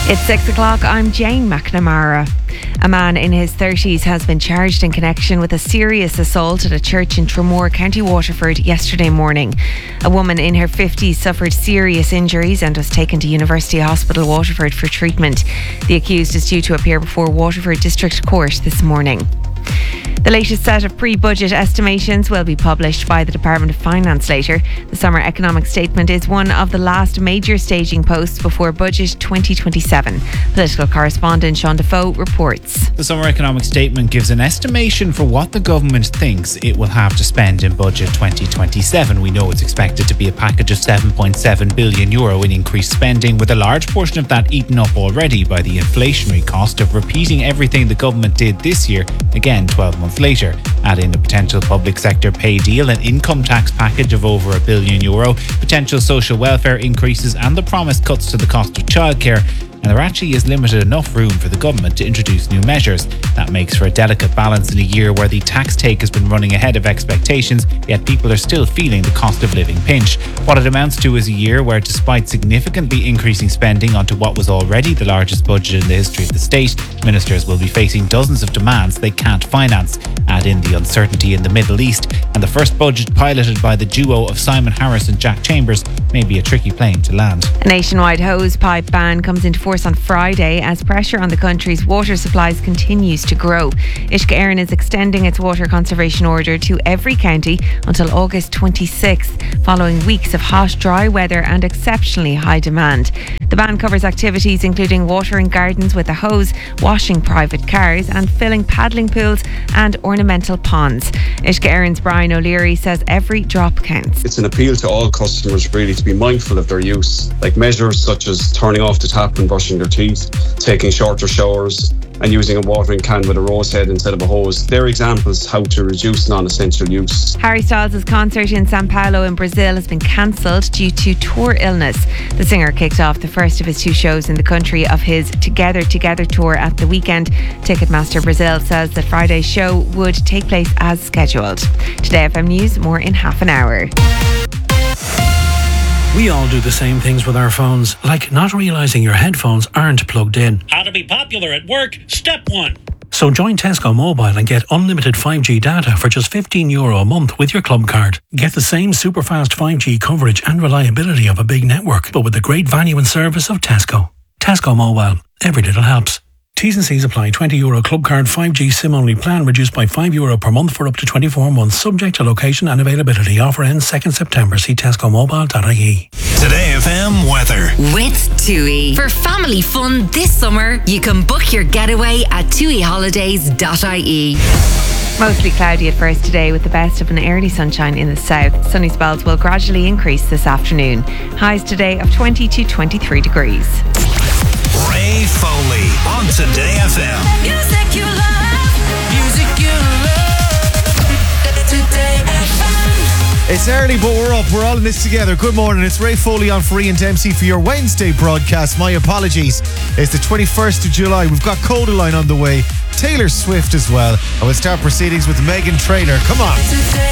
It's 6 o'clock. I'm Jane McNamara. A man in his 30s has been charged in connection with a serious assault at a church in Tramore, County Waterford yesterday morning. A woman in her 50s suffered serious injuries and was taken to University Hospital Waterford for treatment. The accused is due to appear before Waterford District Court this morning. The latest set of pre-budget estimations will be published by the Department of Finance later. The summer economic statement is one of the last major staging posts before Budget 2027. Political correspondent Sean Defoe reports. The summer economic statement gives an estimation for what the government thinks it will have to spend in Budget 2027. We know it's expected to be a package of €7.7 billion in increased spending, with a large portion of that eaten up already by the inflationary cost of repeating everything the government did this year, again 12 months later. Add in a potential public sector pay deal, an income tax package of over €1 billion, potential social welfare increases and the promised cuts to the cost of childcare, and there actually is limited enough room for the government to introduce new measures. That makes for a delicate balance in a year where the tax take has been running ahead of expectations, yet people are still feeling the cost of living pinch. What it amounts to is a year where, despite significantly increasing spending onto what was already the largest budget in the history of the state, ministers will be facing dozens of demands they can't finance. Add in the uncertainty in the Middle East, and the first budget piloted by the duo of Simon Harris and Jack Chambers may be a tricky plane to land. A nationwide hose pipe ban comes into force on Friday as pressure on the country's water supplies continues to grow. Uisce Éireann is extending its water conservation order to every county until August 26th, following weeks of hot, dry weather and exceptionally high demand. The ban covers activities including watering gardens with a hose, washing private cars and filling paddling pools and ornamental ponds. Uisce Éireann's Brian O'Leary says every drop counts. It's an appeal to all customers really to be mindful of their use, like measures such as turning off the tap and brushing their teeth, taking shorter showers and using a watering can with a rose head instead of a hose. They're examples how to reduce non-essential use. Harry Styles' concert in São Paulo in Brazil has been cancelled due to tour illness. The singer kicked off the first of his two shows in the country of his Together Together tour at the weekend. Ticketmaster Brazil says that Friday's show would take place as scheduled. Today FM News, more in half an hour. We all do the same things with our phones, like not realising your headphones aren't plugged in. How to be popular at work, step 1. So join Tesco Mobile and get unlimited 5G data for just €15 a month with your club card. Get the same super fast 5G coverage and reliability of a big network, but with the great value and service of Tesco. Tesco Mobile. Every little helps. T's and C's apply. €20 club card 5G SIM only plan reduced by €5 per month for up to 24 months, subject to location and availability. Offer ends 2nd September. See tescomobile.ie. Today FM weather with TUI. For family fun this summer, you can book your getaway at tuiholidays.ie. Mostly cloudy at first today with the best of an early sunshine in the south. Sunny spells will gradually increase this afternoon. Highs today of 20 to 23 degrees. Ray Foley on Today FM. Music you love. Music you love. Today FM. It's early, but we're up. We're all in this together. Good morning. It's Ray Foley on for Ian Dempsey for your Wednesday broadcast. My apologies. It's the 21st of July. We've got Codaline on the way. Taylor Swift as well. And we'll start proceedings with Meghan Trainor. Come on.